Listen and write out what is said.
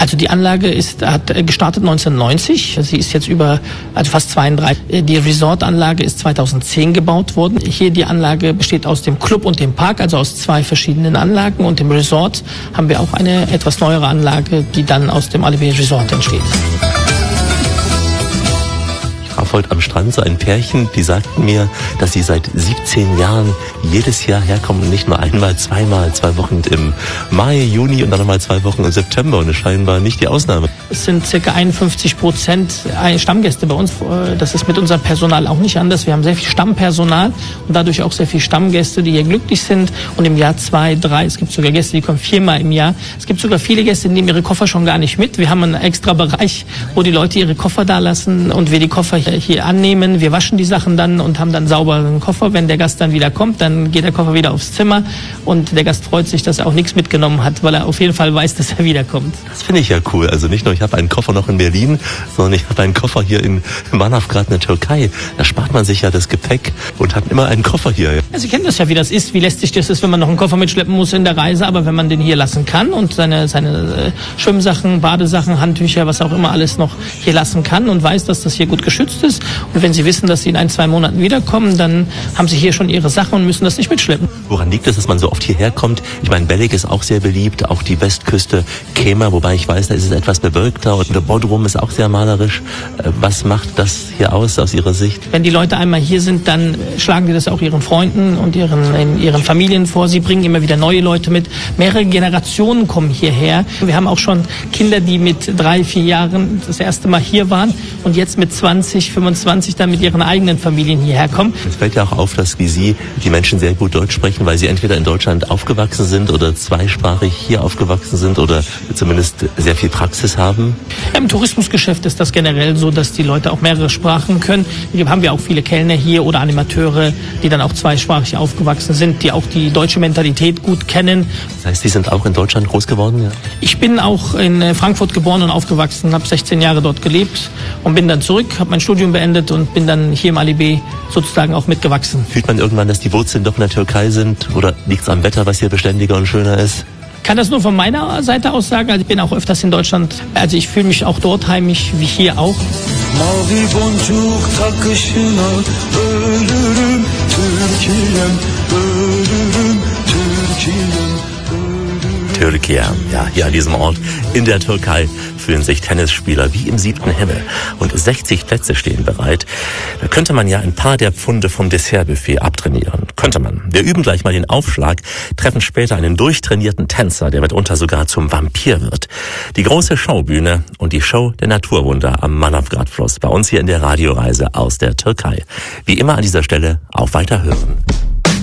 Also die Anlage hat gestartet 1990. Sie ist jetzt fast 32. Die Resort-Anlage ist 2010 gebaut worden. Hier die Anlage besteht aus dem Club und dem Park, also aus 2 verschiedenen Anlagen. Und im Resort haben wir auch eine etwas neuere Anlage, die dann aus dem Alibi Resort entsteht. Heute am Strand so ein Pärchen, die sagten mir, dass sie seit 17 Jahren jedes Jahr herkommen und nicht nur einmal, zweimal, 2 Wochen im Mai, Juni und dann nochmal 2 Wochen im September, und das ist scheinbar nicht die Ausnahme. Es sind ca. 51% Stammgäste bei uns. Das ist mit unserem Personal auch nicht anders. Wir haben sehr viel Stammpersonal und dadurch auch sehr viele Stammgäste, die hier glücklich sind und im Jahr 2, 3, es gibt sogar Gäste, die kommen 4-mal im Jahr. Es gibt sogar viele Gäste, die nehmen ihre Koffer schon gar nicht mit. Wir haben einen extra Bereich, wo die Leute ihre Koffer da lassen und wir die Koffer hier annehmen. Wir waschen die Sachen dann und haben dann sauberen Koffer. Wenn der Gast dann wieder kommt, dann geht der Koffer wieder aufs Zimmer und der Gast freut sich, dass er auch nichts mitgenommen hat, weil er auf jeden Fall weiß, dass er wiederkommt. Das finde ich ja cool. Also nicht nur, ich habe einen Koffer noch in Berlin, sondern ich habe einen Koffer hier in Manavgat in der Türkei. Da spart man sich ja das Gepäck und hat immer einen Koffer hier. Ja, Sie kennen das ja, wie das ist, wie lästig das ist, wenn man noch einen Koffer mitschleppen muss in der Reise, aber wenn man den hier lassen kann und seine Schwimmsachen, Badesachen, Handtücher, was auch immer alles noch hier lassen kann und weiß, dass das hier gut geschützt ist. Und wenn Sie wissen, dass Sie in 1-2 Monaten wiederkommen, dann haben Sie hier schon Ihre Sachen und müssen das nicht mitschleppen. Woran liegt es, dass man so oft hierher kommt? Ich meine, Belek ist auch sehr beliebt, auch die Westküste, Kemer, wobei ich weiß, da ist es etwas bewölkter, und der Bodrum ist auch sehr malerisch. Was macht das hier aus Ihrer Sicht? Wenn die Leute einmal hier sind, dann schlagen die das auch ihren Freunden und ihren Familien vor. Sie bringen immer wieder neue Leute mit. Mehrere Generationen kommen hierher. Wir haben auch schon Kinder, die mit 3, 4 Jahren das erste Mal hier waren und jetzt mit 20, 25 dann mit ihren eigenen Familien hierher kommen. Es fällt ja auch auf, dass wie Sie die Menschen sehr gut Deutsch sprechen, weil sie entweder in Deutschland aufgewachsen sind oder zweisprachig hier aufgewachsen sind oder zumindest sehr viel Praxis haben. Im Tourismusgeschäft ist das generell so, dass die Leute auch mehrere Sprachen können. Hier haben wir auch viele Kellner hier oder Animateure, die dann auch zweisprachig aufgewachsen sind, die auch die deutsche Mentalität gut kennen. Das heißt, Sie sind auch in Deutschland groß geworden? Ja? Ich bin auch in Frankfurt geboren und aufgewachsen, habe 16 Jahre dort gelebt und bin dann zurück, habe mein Studium beendet und bin dann hier im Alibi sozusagen auch mitgewachsen. Fühlt man irgendwann, dass die Wurzeln doch in der Türkei sind, oder liegt es am Wetter, was hier beständiger und schöner ist? Ich kann das nur von meiner Seite aus sagen. Also ich bin auch öfters in Deutschland. Also ich fühle mich auch dort heimisch, wie hier auch. Türkei, ja, hier an diesem Ort in der Türkei fühlen sich Tennisspieler wie im 7. Himmel. Und 60 Plätze stehen bereit. Da könnte man ja ein paar der Pfunde vom Dessertbuffet abtrainieren. Könnte man. Wir üben gleich mal den Aufschlag, treffen später einen durchtrainierten Tänzer, der mitunter sogar zum Vampir wird. Die große Schaubühne und die Show der Naturwunder am Manavgat-Fluss bei uns hier in der Radioreise aus der Türkei. Wie immer an dieser Stelle auf Weiterhören.